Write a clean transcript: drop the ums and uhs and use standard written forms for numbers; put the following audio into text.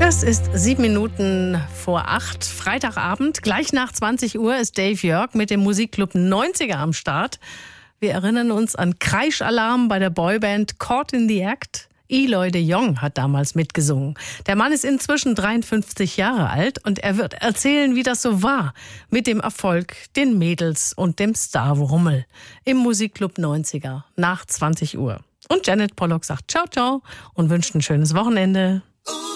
Es ist 7 Minuten vor 8, Freitagabend. Gleich nach 20 Uhr ist Dave Jörg mit dem Musikclub 90er am Start. Wir erinnern uns an Kreischalarm bei der Boyband Caught in the Act. Eloy de Jong hat damals mitgesungen. Der Mann ist inzwischen 53 Jahre alt und er wird erzählen, wie das so war mit dem Erfolg, den Mädels und dem Starrummel im Musikclub 90er nach 20 Uhr. Und Janet Pollock sagt ciao, ciao und wünscht ein schönes Wochenende.